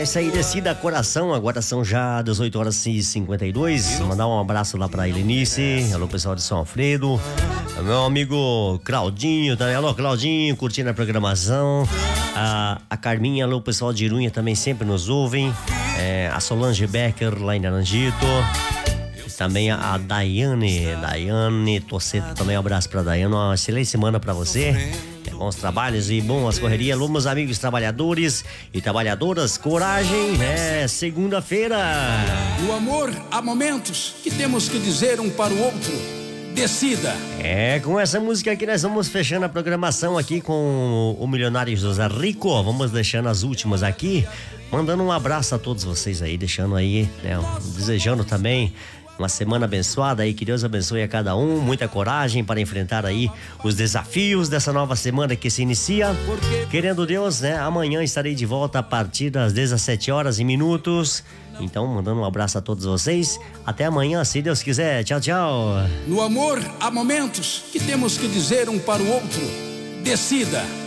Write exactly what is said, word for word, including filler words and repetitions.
É isso aí, Decida Coração. Agora são já dezoito horas e cinquenta e dois. Mandar um abraço lá pra Helenice. Alô, pessoal de São Alfredo. Meu amigo Claudinho também. Alô, Claudinho, curtindo a programação. A, a Carminha, alô, pessoal de Irunha também sempre nos ouvem. É, a Solange Becker lá em Naranjito. Também a Daiane, Daiane Toceto, também um abraço pra Daiane, uma excelente semana pra você, é, bons trabalhos e boas correrias, alô meus amigos trabalhadores e trabalhadoras, coragem, é segunda-feira. No amor há momentos que temos que dizer um para o outro, decida. É, com essa música aqui nós vamos fechando a programação aqui com o milionário José Rico, vamos deixando as últimas aqui, mandando um abraço a todos vocês aí, deixando aí, né, desejando também uma semana abençoada aí, que Deus abençoe a cada um, muita coragem para enfrentar aí os desafios dessa nova semana que se inicia. Querendo Deus, né? Amanhã estarei de volta a partir das dezessete horas e minutos. Então, mandando um abraço a todos vocês. Até amanhã, se Deus quiser. Tchau, tchau. No amor há momentos que temos que dizer um para o outro, decida.